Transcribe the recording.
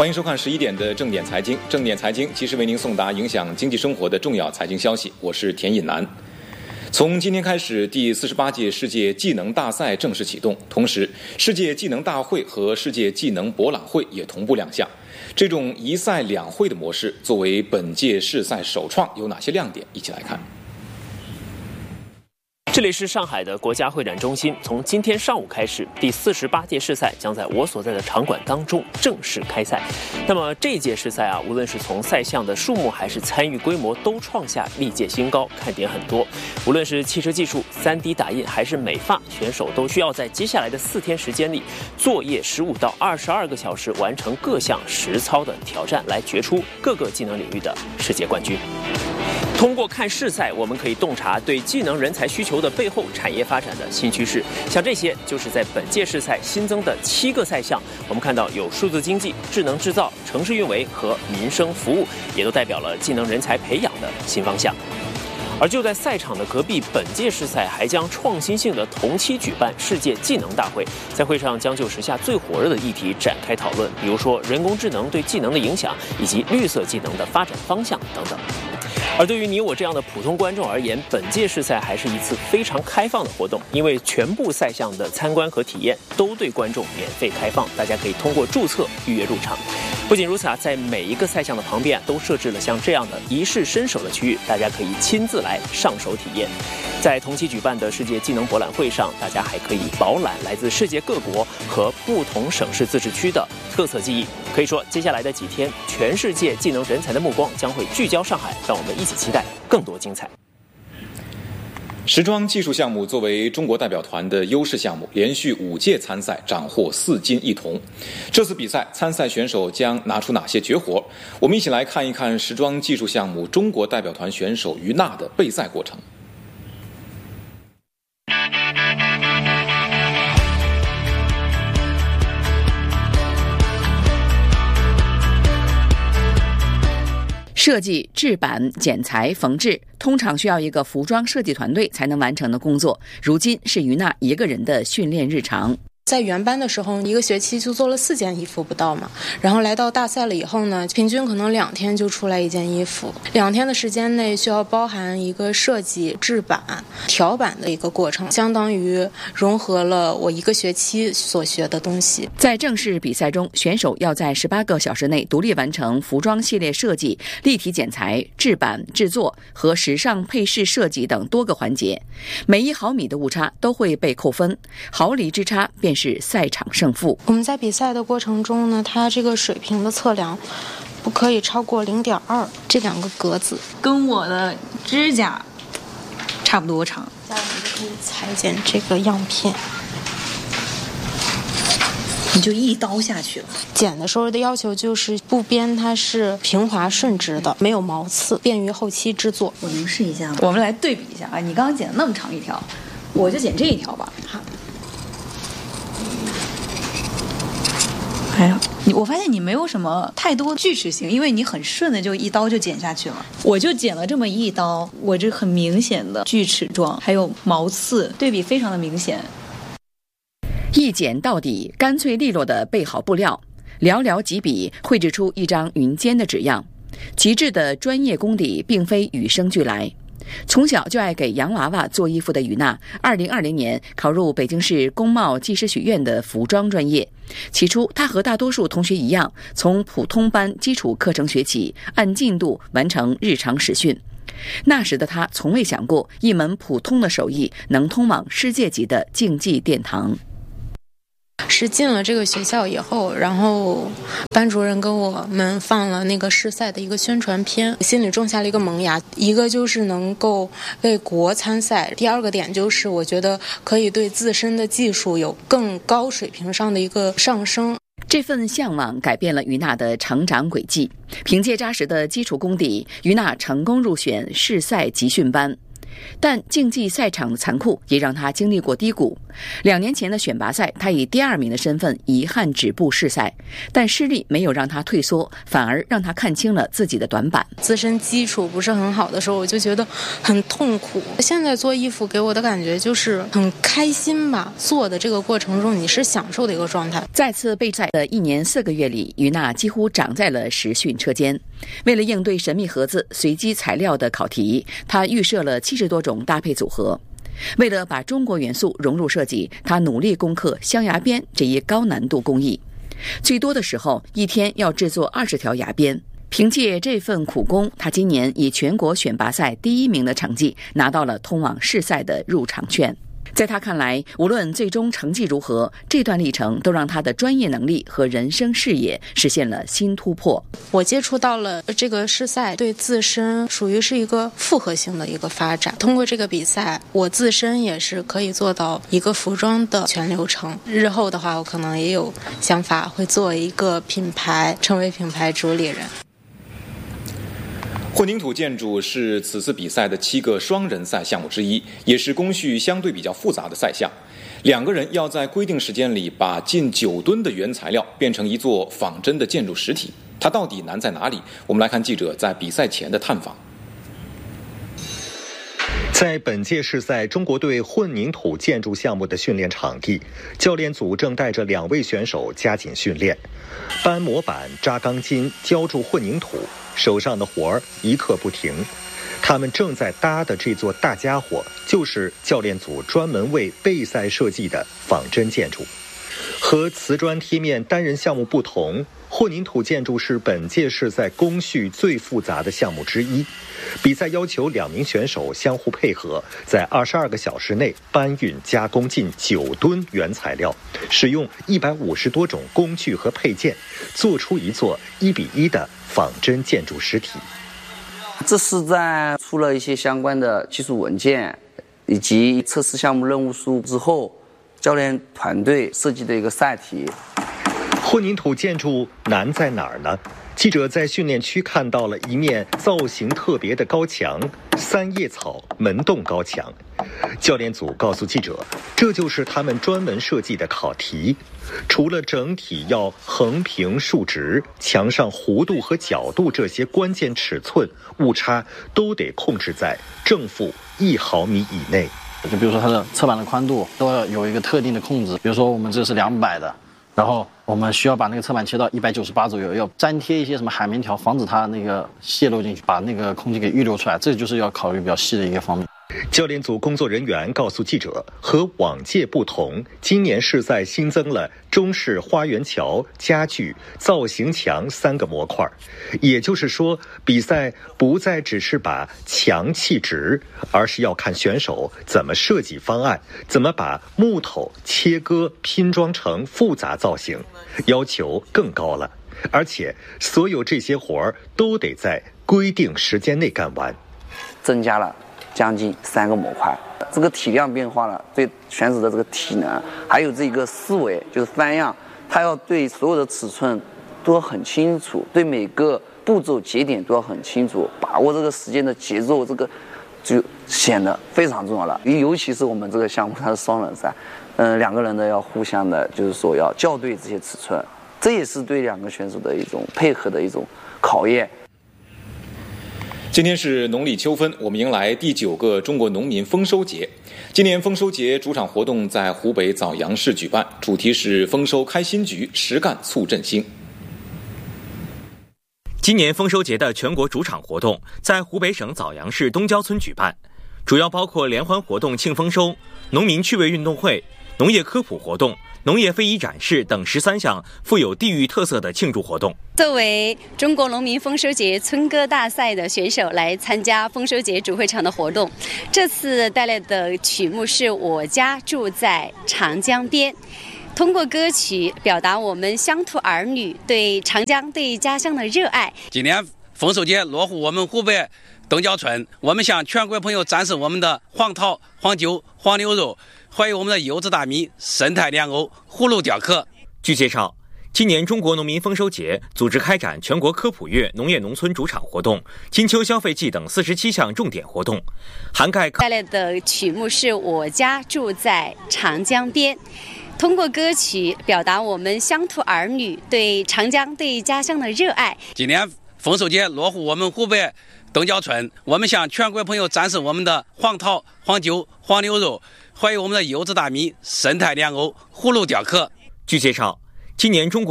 迎收看11点的正点财经。正点财经及时为您送达影响经济生活的重要财经消息，我是田引南。从今天开始，第48届世界技能大赛正式启动，同时世界技能大会和世界技能博览会也同步亮相。这种一赛两会的模式作为本届世赛首创，有哪些亮点？一起来看。 这里是上海的国家会展中心，从今天上午开始，第48届世赛将在我所在的场馆当中正式开赛。那么这一届世赛无论是从赛项的数目还是参与规模，都创下历届新高，看点很多。无论是汽车技术、3D 打印还是美发，选手都需要在接下来的4天时间里，作业15到22个小时，完成各项实操的挑战，来决出各个技能领域的世界冠军。通过看世赛，我们可以洞察对技能人才需求的背后产业发展的新趋势。像这些就是在本届世赛新增的7个赛项。我们看到有数字经济、智能制造、城市运维和民生服务，也都代表了技能人才培养的新方向。而就在赛场的隔壁，本届世赛还将创新性的同期举办世界技能大会，在会上将就时下最火热的议题展开讨论，比如说人工智能对技能的影响，以及绿色技能的发展方向等等。而对于你我这样的普通观众而言，本届世赛还是一次非常开放的活动，因为全部赛项的参观和体验都对观众免费开放，大家可以通过注册预约入场。不仅如此在每一个赛项的旁边都设置了像这样的一试身手的区域，大家可以亲自来上手体验。在同期举办的世界技能博览会上，大家还可以饱览来自世界各国和不同省市自治区的特色技艺。可以说，接下来的几天，全世界技能人才的目光将会聚焦上海，让我们一起期待更多精彩。 时装技术项目作为中国代表团的优势项目，连续5届参赛斩获4金1铜。这次比赛参赛选手将拿出哪些绝活？我们一起来看一看时装技术项目中国代表团选手于娜的备赛过程。 设计、制版、剪裁、缝制，通常需要一个服装设计团队才能完成的工作，如今是于娜一个人的训练日常。 在原班的时候，1个学期就做了4件衣服不到嘛，然后来到大赛了以后呢，平均可能2天就出来1件衣服，2天的时间内需要包含一个设计、制版、调版的一个过程，相当于融合了我1个学期所学的东西。 在正式比赛中，选手要在18个小时内独立完成服装系列设计、立体剪裁、制版、制作和时尚配饰设计等多个环节，每1毫米的误差都会被扣分，毫厘之差便是赛场胜负。 我们在比赛的过程中呢，它这个水平的测量不可以超过0.2，这2个格子跟我的指甲差不多长。 下面就可以裁剪这个样片， 你就一刀下去了。 剪的时候的要求就是布边它是平滑顺直的，没有毛刺，便于后期制作。 我能试一下吗？我们来对比一下你刚刚剪了那么长一条，我就剪这一条吧。 好。 我发现你没有什么太多锯齿形，因为你很顺的就一刀就剪下去了。我就剪了这么一刀，我这很明显的锯齿状，还有毛刺，对比非常的明显。 一剪到底，干脆利落地备好布料，寥寥几笔绘制出一张云间的纸样。极致的专业功底并非与生俱来。从小就爱给洋娃娃做衣服的于娜，2020年考入北京市工贸技师学院的服装专业。起初，她和大多数同学一样，从普通班基础课程学起，按进度完成日常实训。那时的她从未想过，一门普通的手艺能通往世界级的竞技殿堂。 是进了这个学校以后，然后班主任跟我们放了那个试赛的一个宣传片，心里种下了一个萌芽。一个就是能够为国参赛，第2个点就是我觉得可以对自身的技术有更高水平上的一个上升。 这份向往改变了于娜的成长轨迹。凭借扎实的基础功底，于娜成功入选试赛集训班。 但竞技赛场的残酷也让他经历过低谷。2年前的选拔赛，他以第2名的身份遗憾止步试赛，但失利没有让他退缩，反而让他看清了自己的短板。 自身基础不是很好的时候，我就觉得很痛苦。现在做衣服给我的感觉就是很开心吧，做的这个过程中你是享受的一个状态。 再次备赛的1年4个月里，于娜几乎长在了实训车间。为了应对神秘盒子、随机材料的考题，他预设了70多种搭配组合。为了把中国元素融入设计，他努力攻克镶牙边这一高难度工艺。最多的时候，一天要制作20条牙边。凭借这份苦功，他今年以全国选拔赛第1名的成绩拿到了通往试赛的入场券。在他看来，无论最终成绩如何，这段历程都让他的专业能力和人生视野实现了新突破。 我接触到了这个试赛，对自身属于是一个复合性的一个发展。通过这个比赛，我自身也是可以做到一个服装的全流程。日后的话，我可能也有想法会做一个品牌，成为品牌主理人。 混凝土建筑是此次比赛的7个双人赛项目之一，也是工序相对比较复杂的赛项。2个人要在规定时间里把近9吨的原材料变成一座仿真的建筑实体，它到底难在哪里？我们来看记者在比赛前的探访。 在本届试赛中国队混凝土建筑项目的训练场地，教练组正带着2位选手加紧训练，搬模板、扎钢筋、浇筑混凝土，手上的活儿一刻不停。他们正在搭的这座大家伙，就是教练组专门为备赛设计的仿真建筑。和瓷砖贴面单人项目不同，混凝土建筑是本届试赛工序最复杂的项目之一。比赛要求2名选手相互配合，在22个小时内搬运加工近9吨原材料，使用150多种工具和配件，做出一座1:1的仿真建筑实体。 这是在出了一些相关的技术文件以及测试项目任务书之后，教练团队设计的一个赛题。 混凝土建筑难在哪儿呢？记者在训练区看到了一面造型特别的高墙，3叶草门洞高墙。教练组告诉记者，这就是他们专门设计的考题。除了整体要横平竖直，墙上弧度和角度这些关键尺寸误差都得控制在正负1毫米以内。 就比如说它的侧板的宽度都要有一个特定的控制，比如说我们这是200的，然后我们需要把那个侧板切到198左右，要粘贴一些什么海绵条，防止它那个泄漏进去，把那个空气给预留出来，这就是要考虑比较细的一个方面。 教练组工作人员告诉记者，和往届不同，今年试赛新增了中式花园桥、家具、造型墙3个模块。也就是说，比赛不再只是把墙砌直，而是要看选手怎么设计方案，怎么把木头切割拼装成复杂造型，要求更高了。而且所有这些活儿都得在规定时间内干完。 增加了将近3个模块，这个体量变化了，对选手的这个体能还有这个思维，就是翻样，他要对所有的尺寸都很清楚，对每个步骤节点都要很清楚，把握这个时间的节奏，这个就显得非常重要了。尤其是我们这个项目它是双人赛，2个人的要互相的，就是说要校对这些尺寸，这也是对2个选手的一种配合的一种考验。 今天是农历秋分，我们迎来第9个中国农民丰收节。今年丰收节主场活动在湖北枣阳市举办，主题是丰收开新局，实干促振兴。 今年丰收节的全国主场活动在湖北省枣阳市东郊村举办，主要包括联欢活动庆丰收、农民趣味运动会、农业科普活动、农业非遗展示等13项富有地域特色的庆祝活动。 作为中国农民丰收节村歌大赛的选手来参加丰收节主会场的活动，这次带来的曲目是我家住在长江边，通过歌曲表达我们乡土儿女对长江、对家乡的热爱。 今年丰收节落户我们湖北东郊村，我们向全国朋友展示我们的黄桃、黄酒、黄牛肉，还有我们的优质大米、生态莲藕、葫芦雕刻。 据介绍， 今年中国农民丰收节组织开展全国科普月农业农村主场活动、金秋消费季等47项重点活动，涵盖带来的曲目是我家住在长江边。通过歌曲表达我们乡土儿女对长江、对家乡的热爱。 今年丰收节落户我们湖北东郊村，我们向全国朋友展示我们的黄桃、黄酒、黄牛肉，还有我们的柚子大米、生态莲藕、葫芦雕刻。 据介绍，今年中国